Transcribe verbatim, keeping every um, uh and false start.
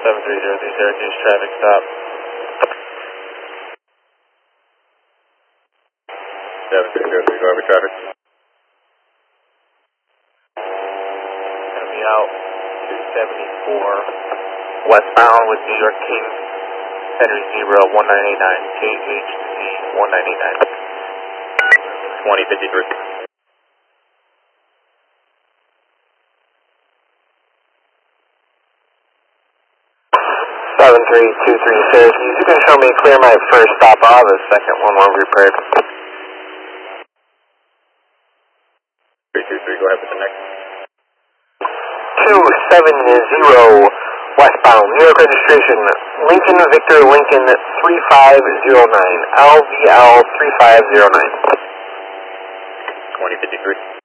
seven three zero three Syracuse, traffic stop. seven three zero three, go over traffic. Coming out two seventy-four, westbound with New York King, Henry Zebra one nine eight nine, K H C one nine eight nine. twenty fifty-three. seven three two three Syracuse, you can show me clear my first stop. I'll have a second one while I'm prepared. three two three, go ahead with the next. two seven zero, westbound, New York registration, Lincoln Victor Lincoln three five zero nine, L V L three five zero nine. twenty fifty-three.